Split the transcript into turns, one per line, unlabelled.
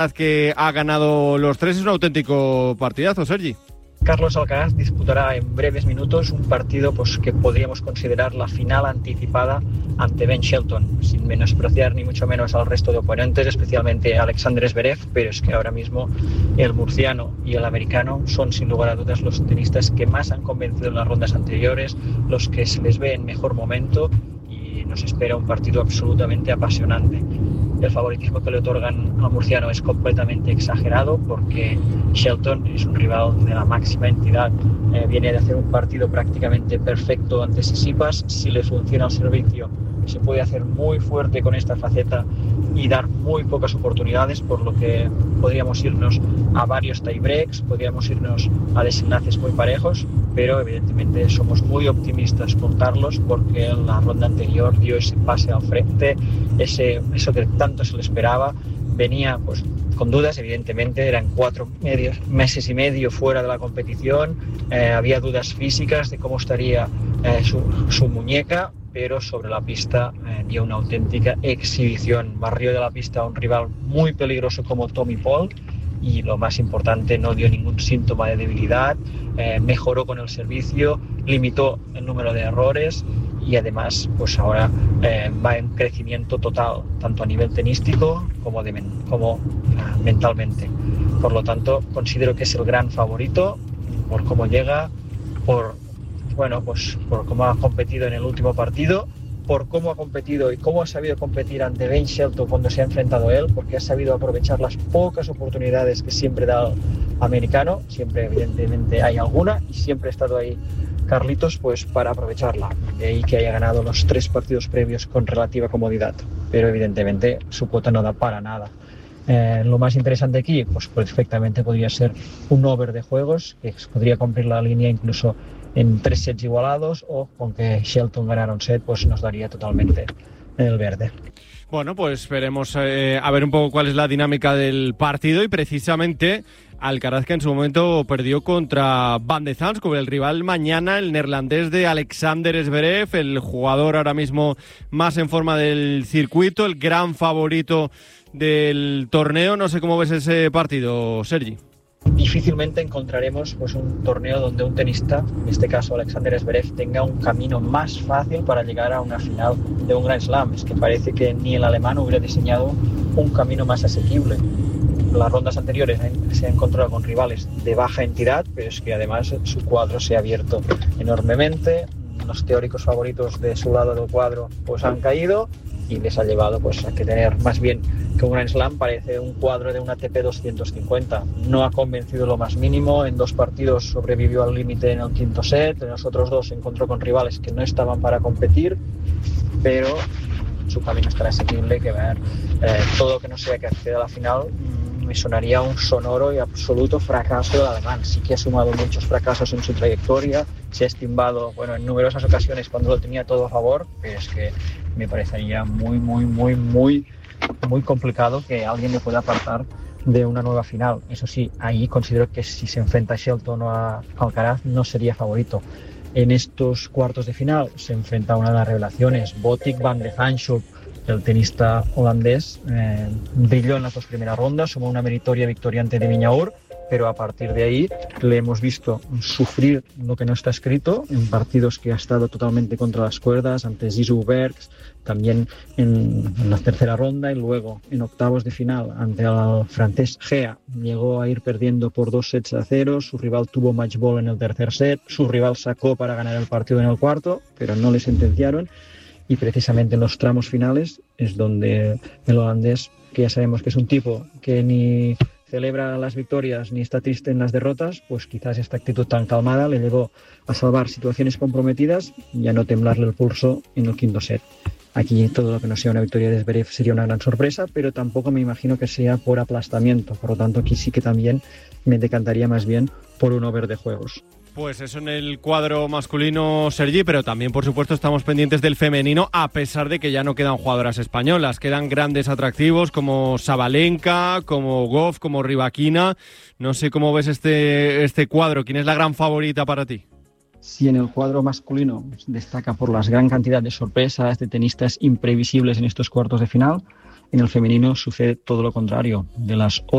que ha ganado los tres. Es un auténtico partidazo, Sergi.
Carlos Alcaraz disputará en breves minutos un partido que podríamos considerar la final anticipada ante Ben Shelton, sin menospreciar ni mucho menos al resto de oponentes, especialmente Alexander Zverev, pero es que ahora mismo el murciano y el americano son sin lugar a dudas los tenistas que más han convencido en las rondas anteriores, los que se les ve en mejor momento, y nos espera un partido absolutamente apasionante. El favoritismo que le otorgan al murciano es completamente exagerado porque Shelton es un rival de la máxima entidad. Viene de hacer un partido prácticamente perfecto ante Tsitsipas. Si le funciona el servicio, se puede hacer muy fuerte con esta faceta y dar muy pocas oportunidades, por lo que podríamos irnos a varios tiebreaks, podríamos irnos a desenlaces muy parejos, pero evidentemente somos muy optimistas con Carlos porque en la ronda anterior dio ese pase al frente, eso que tanto se le esperaba. Venía con dudas, evidentemente, eran 4 meses y medio fuera de la competición, había dudas físicas de cómo estaría su muñeca, pero sobre la pista dio una auténtica exhibición. Barrió de la pista a un rival muy peligroso como Tommy Paul y, lo más importante, no dio ningún síntoma de debilidad, mejoró con el servicio, limitó el número de errores y además ahora va en crecimiento total, tanto a nivel tenístico como mentalmente. Por lo tanto, considero que es el gran favorito por cómo llega, por cómo ha competido en el último partido, por cómo ha competido y cómo ha sabido competir ante Ben Shelton cuando se ha enfrentado a él, porque ha sabido aprovechar las pocas oportunidades que siempre da el americano. Siempre, evidentemente, hay alguna y siempre ha estado ahí Carlitos para aprovecharla. De ahí que haya ganado los 3 partidos previos con relativa comodidad, pero evidentemente su cuota no da para nada. Lo más interesante aquí, perfectamente podría ser un over de juegos, que podría cumplir la línea incluso en 3 sets igualados, o con que Shelton ganara un set, nos daría totalmente el verde.
Bueno, pues veremos a ver un poco cuál es la dinámica del partido, y precisamente Alcaraz, que en su momento perdió contra Van de Zandschulp, el rival mañana, el neerlandés de Alexander Zverev, el jugador ahora mismo más en forma del circuito, el gran favorito del torneo. No sé cómo ves ese partido, Sergi.
Difícilmente encontraremos un torneo donde un tenista, en este caso Alexander Zverev, tenga un camino más fácil para llegar a una final de un Grand Slam. Es que parece que ni el alemán hubiera diseñado un camino más asequible. Las rondas anteriores se ha encontrado con rivales de baja entidad, pero es que además su cuadro se ha abierto enormemente. Los teóricos favoritos de su lado del cuadro han caído y les ha llevado a que tener más bien que un Grand Slam parece un cuadro de una ATP 250. No ha convencido lo más mínimo. En 2 partidos sobrevivió al límite en el 5º set. En los otros 2 se encontró con rivales que no estaban para competir, pero su camino estará asequible. Que ver todo que no sea que acceda a la final me sonaría un sonoro y absoluto fracaso del alemán. Sí que ha sumado muchos fracasos en su trayectoria, se ha estimbado en numerosas ocasiones cuando lo tenía todo a favor, pero es que me parecería muy complicado que alguien le pueda apartar de una nueva final. Eso sí, ahí considero que si se enfrenta a Shelton o a Alcaraz no sería favorito. En estos cuartos de final se enfrenta a una de las revelaciones, Botic Van de Zandschulp. El tenista holandés brilló en las 2 primeras rondas, sumó una meritoria victoria ante de Viñaur, pero a partir de ahí le hemos visto sufrir lo que no está escrito en partidos que ha estado totalmente contra las cuerdas, ante Zizou Bergs, también en la 3ª ronda, y luego en octavos de final ante el francés Gea. Llegó a ir perdiendo por 2-0, su rival tuvo match ball en el 3er set, su rival sacó para ganar el partido en el 4º, pero no le sentenciaron. Y precisamente en los tramos finales es donde el holandés, que ya sabemos que es un tipo que ni celebra las victorias ni está triste en las derrotas, quizás esta actitud tan calmada le llevó a salvar situaciones comprometidas y a no temblarle el pulso en el 5º set. Aquí todo lo que no sea una victoria de Zverev sería una gran sorpresa, pero tampoco me imagino que sea por aplastamiento. Por lo tanto, aquí sí que también me decantaría más bien por un over de juegos.
Pues eso en el cuadro masculino, Sergi, pero también, por supuesto, estamos pendientes del femenino, a pesar de que ya no quedan jugadoras españolas. Quedan grandes atractivos como Sabalenka, como Goff, como Rybakina. No sé cómo ves este cuadro. ¿Quién es la gran favorita para ti?
Si en el cuadro masculino destaca por la gran cantidad de sorpresas, de tenistas imprevisibles en estos cuartos de final, En el femenino sucede todo lo contrario. De las